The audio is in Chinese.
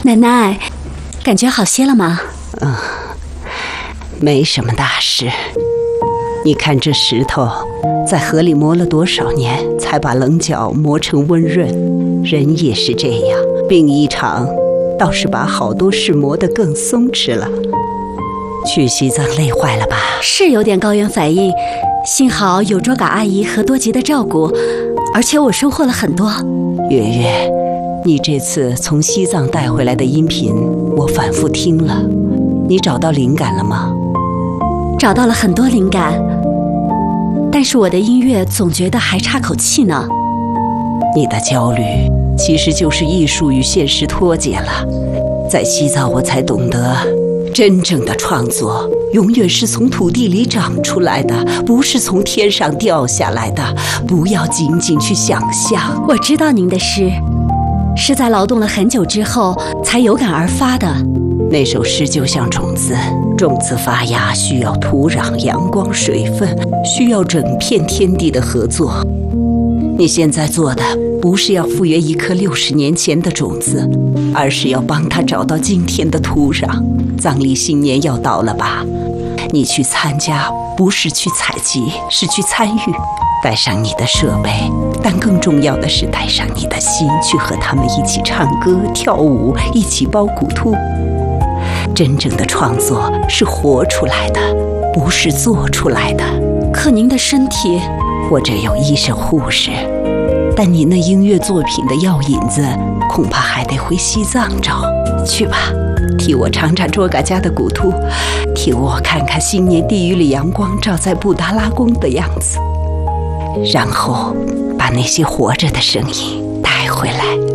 奶奶，感觉好些了吗？ 没什么大事。你看这石头，在河里磨了多少年，才把棱角磨成温润。人也是这样，病一场，倒是把好多事磨得更松弛了。去西藏累坏了吧？ 是有点高原反应，幸好有卓嘎阿姨和多吉的照顾，而且我收获了很多。 月月，你这次从西藏带回来的音频，我反复听了，你找到灵感了吗？ 找到了很多灵感，但是我的音乐总觉得还差口气呢。 你的焦虑其实就是艺术与现实脱节了。在西藏我才懂得，真正的创作永远是从土地里长出来的，不是从天上掉下来的。不要仅仅去想象。 我知道您的诗是在劳动了很久之后才有感而发的。 那首诗就像种子，种子发芽需要土壤、阳光、水分，需要整片天地的合作。你现在做的不是要复原一颗60年前的种子，而是要帮它找到今天的土壤。藏历新年要到了吧？你去参加不是去采集，是去参与。带上你的设备，但更重要的是带上你的心，去和他们一起唱歌跳舞，一起包谷兔。真正的创作是活出来的，不是做出来的。 可您的身体， 我这有医生护士，但你那音乐作品的药引子恐怕还得回西藏找。去吧，替我尝尝卓嘎家的谷兔，替我看看新年地狱里阳光照在布达拉宫的样子，然后把那些活着的声音带回来。